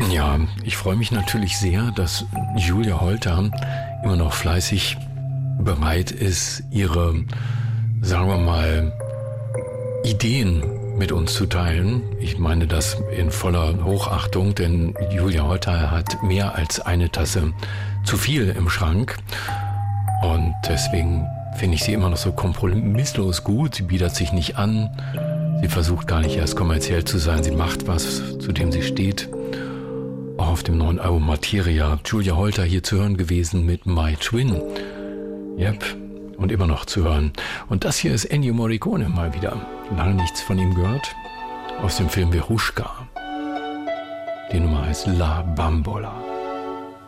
Ja, ich freue mich natürlich sehr, dass Julia Holter immer noch fleißig bereit ist, ihre, sagen wir mal, Ideen mit uns zu teilen. Ich meine das in voller Hochachtung, denn Julia Holter hat mehr als eine Tasse zu viel im Schrank. Und deswegen finde ich sie immer noch so kompromisslos gut. Sie bietet sich nicht an. Sie versucht gar nicht erst kommerziell zu sein. Sie macht was, zu dem sie steht. Auch auf dem neuen Album Materia. Julia Holter hier zu hören gewesen mit My Twin. Yep. Und immer noch zu hören. Und das hier ist Ennio Morricone mal wieder. Lange nichts von ihm gehört. Aus dem Film Veruschka. Die Nummer heißt La Bambola.